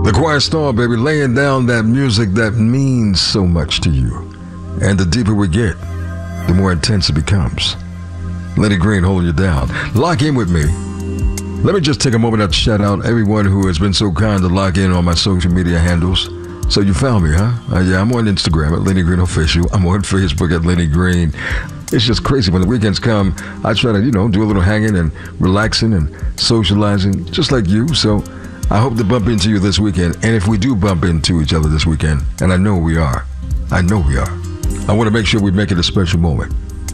The Quiet Storm, baby, laying down that music that means so much to you. And the deeper we get, the more intense it becomes. Lenny Green holding you down. Lock in with me. Let me just take a moment to shout out everyone who has been so kind to lock in on my social media handles. So you found me, huh? Yeah, I'm on Instagram at Lenny Green Official. I'm on Facebook at Lenny Green. It's just crazy. When the weekends come, I try to, do a little hanging and relaxing and socializing, just like you. So I hope to bump into you this weekend. And if we do bump into each other this weekend, and I know we are, I want to make sure we make it a special moment.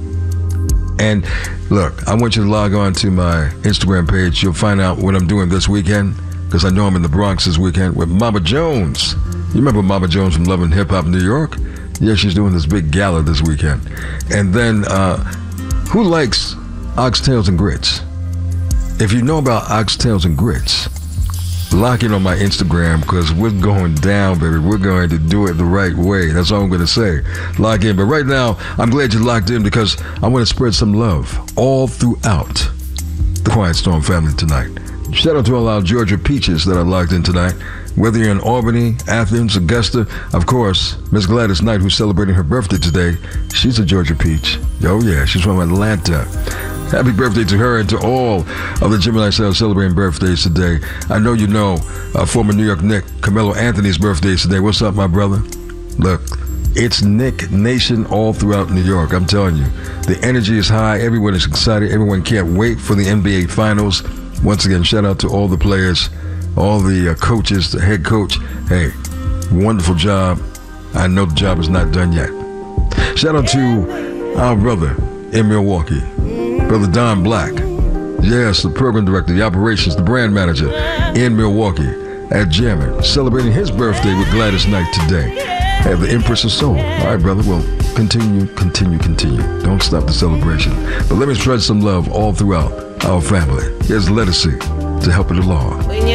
And look, I want you to log on to my Instagram page. You'll find out what I'm doing this weekend, because I know I'm in the Bronx this weekend with Mama Jones. You remember Mama Jones from Love and Hip Hop New York? Yeah, she's doing this big gala this weekend. And then, who likes oxtails and grits? If you know about oxtails and grits, lock in on my Instagram, because we're going down, baby. We're going to do it the right way. That's all I'm going to say. Lock in. But right now, I'm glad you locked in, because I want to spread some love all throughout the Quiet Storm family tonight. Shout out to all our Georgia peaches that are locked in tonight. Whether you're in Albany, Athens, Augusta, of course, Miss Gladys Knight, who's celebrating her birthday today, she's a Georgia peach. Oh yeah, she's from Atlanta. Happy birthday to her and to all of the Gemini cells celebrating birthdays today. I know you know former New York Knick, Carmelo Anthony's birthday is today. What's up, my brother? Look, it's Knick Nation all throughout New York. I'm telling you, the energy is high. Everyone is excited. Everyone can't wait for the NBA Finals. Once again, shout out to all the players, all the coaches, the head coach. Hey, wonderful job. I know the job is not done yet. Shout out to our brother in Milwaukee, Brother Don Black. Yes, the program director, the operations, the brand manager in Milwaukee at Jammin', celebrating his birthday with Gladys Knight today. Hey, the Empress of Soul. All right, brother, well, continue. Don't stop the celebration. But let me spread some love all throughout our family. Here's Legacy to help it along.